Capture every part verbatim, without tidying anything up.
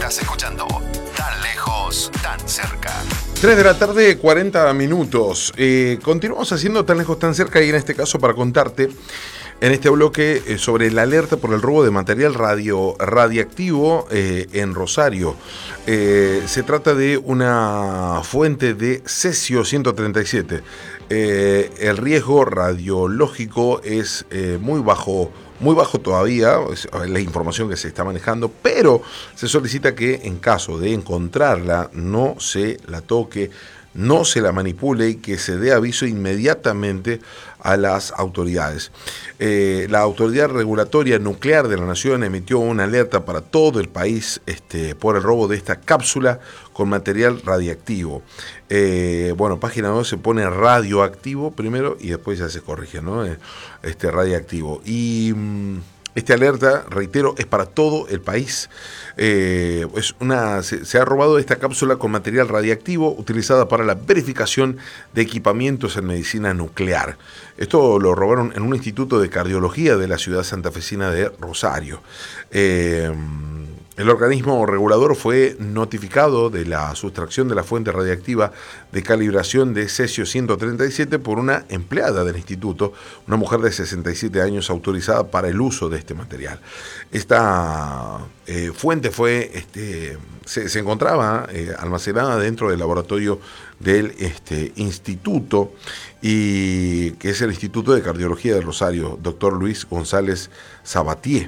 Estás escuchando Tan Lejos, Tan Cerca. tres de la tarde, cuarenta minutos. Eh, continuamos haciendo Tan Lejos, Tan Cerca, y en este caso para contarte en este bloque eh, sobre la alerta por el robo de material radio, radiactivo eh, en Rosario. Eh, se trata de una fuente de cesio ciento treinta y siete. Eh, el riesgo radiológico es eh, muy bajo, muy bajo todavía, es la información que se está manejando, pero se solicita que en caso de encontrarla no se la toque, no se la manipule y que se dé aviso inmediatamente a las autoridades. Eh, la Autoridad Regulatoria Nuclear de la Nación emitió una alerta para todo el país este, por el robo de esta cápsula con material radiactivo. Eh, bueno, página dos se pone radioactivo primero y después ya se corrige, ¿no? Este radiactivo. Y mmm, esta alerta, reitero, es para todo el país. Eh, es una, se, se ha robado esta cápsula con material radiactivo utilizada para la verificación de equipamientos en medicina nuclear. Esto lo robaron en un instituto de cardiología de la ciudad santafesina de Rosario. Eh, El organismo regulador fue notificado de la sustracción de la fuente radiactiva de calibración de cesio ciento treinta y siete por una empleada del instituto, una mujer de sesenta y siete años autorizada para el uso de este material. Esta eh, fuente fue, este, se, se encontraba eh, almacenada dentro del laboratorio del este, instituto, y que es el Instituto de Cardiología de Rosario, doctor Luis González Sabatier,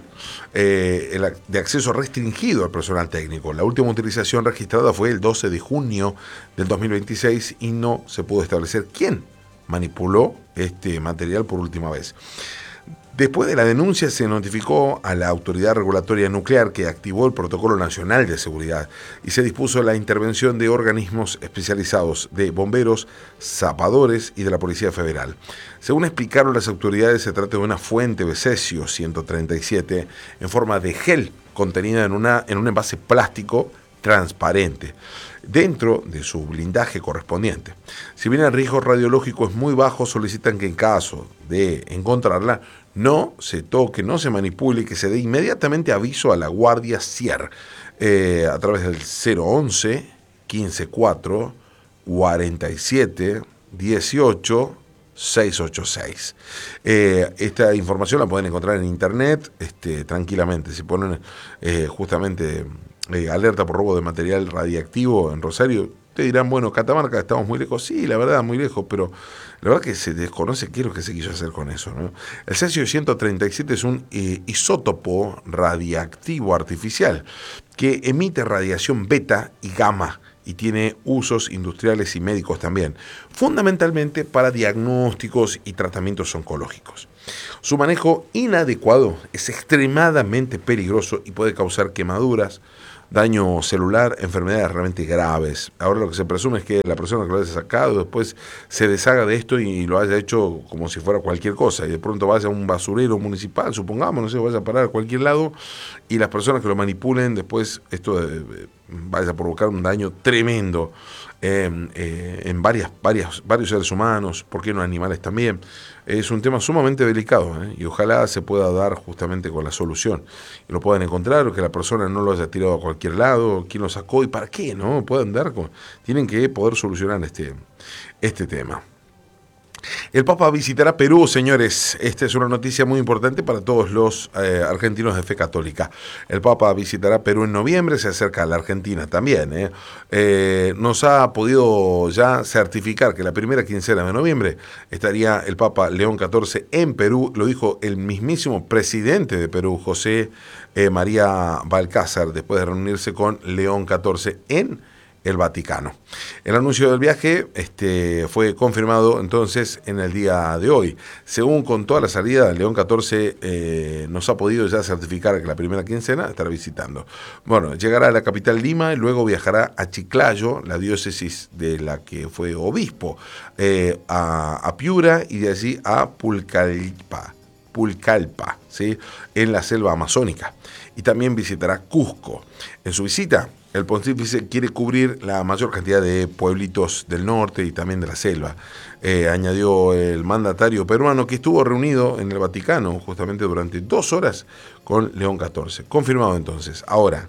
eh, el, de acceso restringido al personal técnico. La última utilización registrada fue el doce de junio del dos mil veintiséis y no se pudo establecer quién manipuló este material por última vez. Después de la denuncia se notificó a la Autoridad Regulatoria Nuclear, que activó el Protocolo Nacional de Seguridad y se dispuso la intervención de organismos especializados de bomberos, zapadores y de la Policía Federal. Según explicaron las autoridades, se trata de una fuente de cesio ciento treinta y siete en forma de gel contenida en, una, en un envase plástico transparente, dentro de su blindaje correspondiente. Si bien el riesgo radiológico es muy bajo, solicitan que en caso de encontrarla no se toque, no se manipule y que se dé inmediatamente aviso a la Guardia C I E R eh, a través del cero once, quince cuatro, cuarenta y siete, dieciocho, seiscientos ochenta y seis. Eh, esta información la pueden encontrar en internet este, tranquilamente. Si ponen eh, justamente eh, alerta por robo de material radiactivo en Rosario, te dirán, bueno, Catamarca, estamos muy lejos. Sí, la verdad, muy lejos, pero la verdad que se desconoce qué es lo que se quiso hacer con eso, ¿no? El cesio ciento treinta y siete es un eh, isótopo radiactivo artificial que emite radiación beta y gamma y tiene usos industriales y médicos también, fundamentalmente para diagnósticos y tratamientos oncológicos. Su manejo inadecuado es extremadamente peligroso y puede causar quemaduras, daño celular, enfermedades realmente graves. Ahora lo que se presume es que la persona que lo haya sacado después se deshaga de esto y lo haya hecho como si fuera cualquier cosa, y de pronto vaya a un basurero municipal, supongamos, no sé, vaya a parar a cualquier lado, y las personas que lo manipulen después esto eh, vaya a provocar un daño tremendo eh, eh, en varias, varias, varios seres humanos, ¿por qué no animales también? Es un tema sumamente delicado, ¿eh? Y ojalá se pueda dar justamente con la solución y lo puedan encontrar, o que la persona no lo haya tirado a cualquier lado, quién lo sacó y para qué, ¿no? Pueden dar con, tienen que poder solucionar este, este tema. El Papa visitará Perú, señores. Esta es una noticia muy importante para todos los eh, argentinos de fe católica. El Papa visitará Perú en noviembre, se acerca a la Argentina también. ¿eh? Eh, nos ha podido ya certificar que la primera quincena de noviembre estaría el Papa León catorce en Perú. Lo dijo el mismísimo presidente de Perú, José eh, María Balcázar, después de reunirse con León catorce en el Vaticano. El anuncio del viaje este, fue confirmado entonces en el día de hoy. Según contó a la salida, León catorce eh, nos ha podido ya certificar que la primera quincena estará visitando. Bueno, llegará a la capital Lima y luego viajará a Chiclayo, la diócesis de la que fue obispo, eh, a, a Piura y de allí a Pulcalpa, Pulcalpa, ¿sí? En la selva amazónica. Y también visitará Cusco. En su visita el pontífice quiere cubrir la mayor cantidad de pueblitos del norte y también de la selva. Eh, añadió el mandatario peruano, que estuvo reunido en el Vaticano justamente durante dos horas con León catorce. Confirmado entonces. Ahora,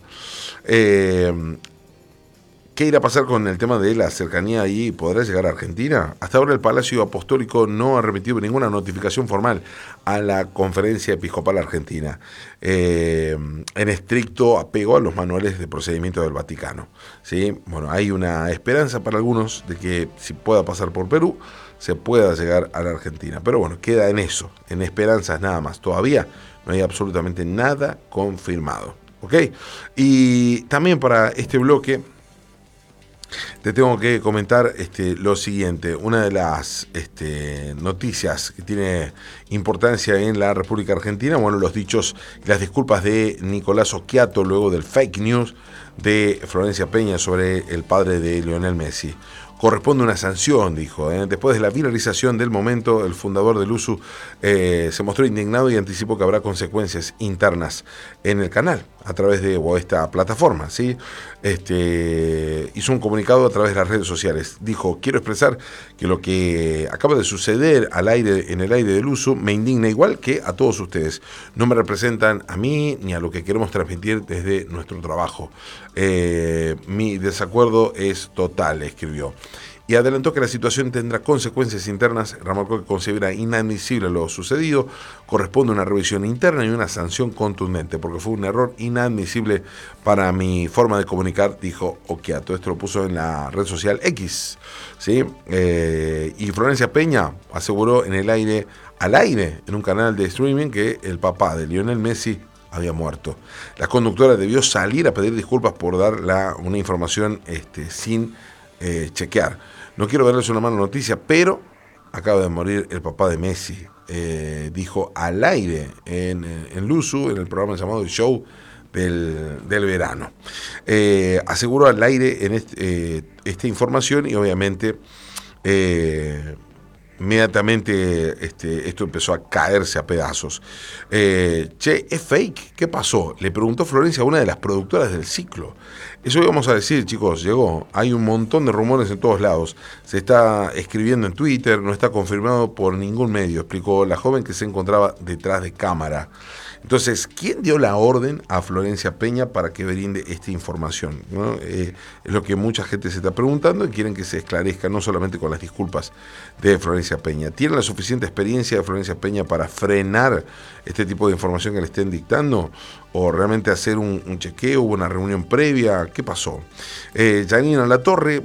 eh, ¿qué irá a pasar con el tema de la cercanía y podrá llegar a Argentina? Hasta ahora el Palacio Apostólico no ha remitido ninguna notificación formal a la Conferencia Episcopal Argentina, eh, en estricto apego a los manuales de procedimiento del Vaticano. ¿Sí? Bueno, hay una esperanza para algunos de que si pueda pasar por Perú, se pueda llegar a la Argentina. Pero bueno, queda en eso, en esperanzas nada más. Todavía no hay absolutamente nada confirmado. ¿Ok? Y también para este bloque te tengo que comentar este, lo siguiente. Una de las este, noticias que tiene importancia en la República Argentina, bueno, los dichos y las disculpas de Nicolás Occhiato luego del fake news de Florencia Peña sobre el padre de Lionel Messi. Corresponde una sanción, dijo. ¿eh? Después de la viralización del momento, el fundador del U S U eh, se mostró indignado y anticipó que habrá consecuencias internas en el canal a través de o esta plataforma. ¿sí? Este, hizo un comunicado a través de las redes sociales. Dijo, quiero expresar que lo que acaba de suceder al aire, en el aire del U S U me indigna igual que a todos ustedes. No me representan a mí ni a lo que queremos transmitir desde nuestro trabajo. Eh, mi desacuerdo es total, escribió. Y adelantó que la situación tendrá consecuencias internas. Remarcó que considera inadmisible lo sucedido, corresponde una revisión interna y una sanción contundente, porque fue un error inadmisible para mi forma de comunicar, dijo Occhiato. Esto lo puso en la red social X. ¿sí? Eh, y Florencia Peña aseguró en el aire, al aire, en un canal de streaming, que el papá de Lionel Messi había muerto. La conductora debió salir a pedir disculpas por dar la, una información este, sin eh, chequear. No quiero darles una mala noticia, pero acaba de morir el papá de Messi. Eh, dijo al aire en, en Luzu, en el programa llamado El Show del, del Verano. Eh, aseguró al aire en este, eh, esta información y obviamente eh, inmediatamente este, esto empezó a caerse a pedazos. Eh, che, ¿es fake? ¿Qué pasó? Le preguntó Florencia a una de las productoras del ciclo. Eso íbamos a decir, chicos, llegó. Hay un montón de rumores en todos lados. Se está escribiendo en Twitter, no está confirmado por ningún medio, explicó la joven que se encontraba detrás de cámara. Entonces, ¿quién dio la orden a Florencia Peña para que brinde esta información? ¿no? Eh, es lo que mucha gente se está preguntando y quieren que se esclarezca, no solamente con las disculpas de Florencia Peña. ¿Tiene la suficiente experiencia de Florencia Peña para frenar este tipo de información que le estén dictando? ¿O realmente hacer un, un chequeo? ¿Hubo una reunión previa? ¿Qué pasó? Eh, Janina Latorre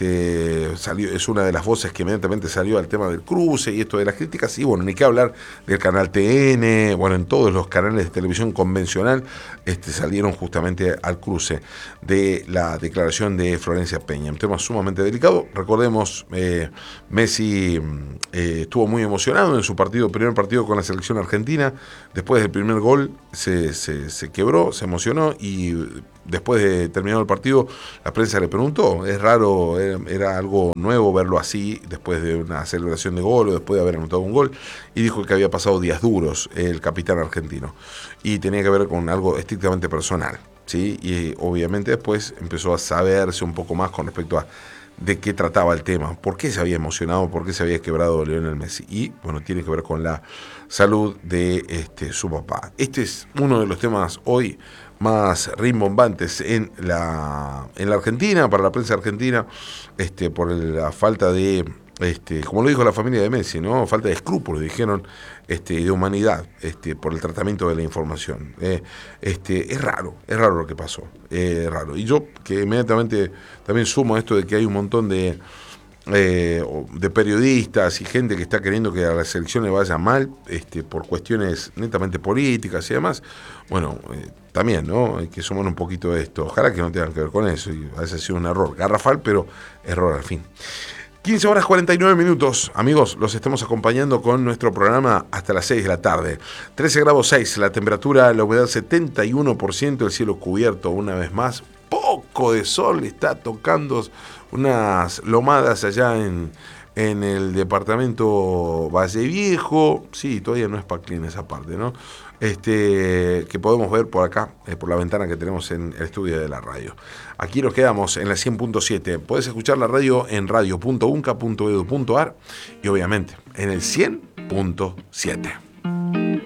este, salió, es una de las voces que inmediatamente salió al tema del cruce y esto de las críticas. Y bueno, ni que hablar del canal T N, bueno, en todos los canales de televisión convencional este, salieron justamente al cruce de la declaración de Florencia Peña. Un tema sumamente delicado. Recordemos, eh, Messi eh, estuvo muy emocionado en su partido, primer partido con la selección argentina. Después del primer gol se, se, se quebró, se emocionó y después de terminado el partido la prensa le preguntó, es raro, era, era algo nuevo verlo así después de una celebración de gol o después de haber anotado un gol, y dijo que había pasado días duros el capitán argentino y tenía que ver con algo estrictamente personal, ¿sí? Y obviamente después empezó a saberse un poco más con respecto a de qué trataba el tema, por qué se había emocionado, por qué se había quebrado Lionel Messi, y bueno, tiene que ver con la salud de este, su papá. Este es uno de los temas hoy más rimbombantes en la, en la Argentina, para la prensa argentina, este, por la falta de, este, como lo dijo la familia de Messi, ¿no? Falta de escrúpulos, dijeron, este, de humanidad, este, por el tratamiento de la información. Eh, este, es raro, es raro lo que pasó, es raro. Y yo que inmediatamente también sumo a esto de que hay un montón de Eh, de periodistas y gente que está queriendo que a la selección le vaya mal este, por cuestiones netamente políticas y demás. Bueno, eh, también, ¿no? Hay que sumar un poquito de esto. Ojalá que no tengan que ver con eso y a veces ha sido un error garrafal, pero error al fin. quince horas cuarenta y nueve minutos, amigos, los estamos acompañando con nuestro programa hasta las seis de la tarde. trece grados seis, la temperatura, la humedad setenta y uno por ciento, el cielo cubierto una vez más. Poco de sol, está tocando unas lomadas allá en en el departamento Valle Viejo, sí, todavía no es Paclín esa parte, ¿no? Este, que podemos ver por acá, eh, por la ventana que tenemos en el estudio de la radio. Aquí nos quedamos en la cien punto siete. Puedes escuchar la radio en radio punto unca punto edu punto ar y obviamente en el cien punto siete.